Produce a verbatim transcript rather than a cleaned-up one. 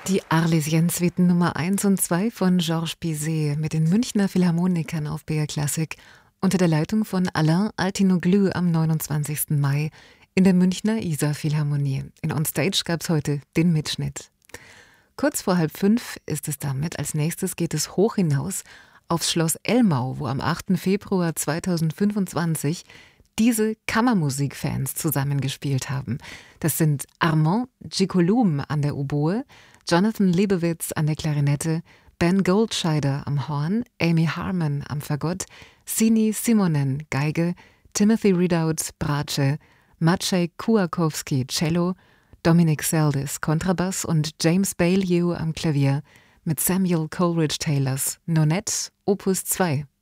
Die Arlésienne-Suiten Nummer eins und zwei von Georges Bizet mit den Münchner Philharmonikern auf B R Classic unter der Leitung von Alain Altinoglu am neunundzwanzigsten Mai in der Münchner Isar-Philharmonie. In Onstage gab es heute den Mitschnitt. Kurz vor halb fünf ist es damit. Als nächstes geht es hoch hinaus aufs Schloss Elmau, wo am achten Februar zweitausendfünfundzwanzig diese Kammermusikfans zusammengespielt haben. Das sind Armand Gicolum an der Oboe, Jonathan Lebowitz an der Klarinette, Ben Goldscheider am Horn, Amy Harmon am Fagott, Sini Simonen Geige, Timothy Ridout Bratsche, Maciej Kułakowski Cello, Dominic Seldis Kontrabass und James Baillieu am Klavier mit Samuel Coleridge Taylors Nonet Opus zwei.